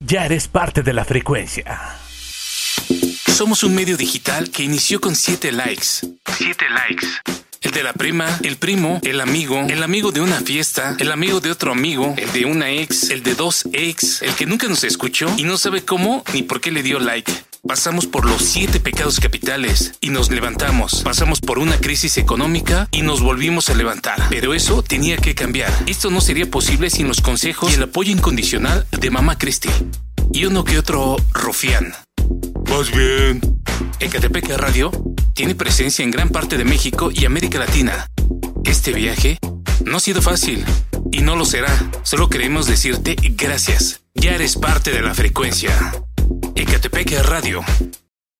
Ya eres parte de la frecuencia. Somos un medio digital que inició con 7 likes. 7 likes. El de la prima, el primo, el amigo de una fiesta, el amigo de otro amigo, el de una ex, el de 2 ex, el que nunca nos escuchó y no sabe cómo ni por qué le dio like. Pasamos por los 7 pecados capitales y nos levantamos. Pasamos por una crisis económica y nos volvimos a levantar. Pero eso tenía que cambiar. Esto no sería posible sin los consejos y el apoyo incondicional de Mamá Cristi. Y uno que otro rufián. Más bien. Ecatepec Radio tiene presencia en gran parte de México y América Latina. Este viaje no ha sido fácil y no lo será. Solo queremos decirte gracias. Ya eres parte de la frecuencia. Ecatepec Radio.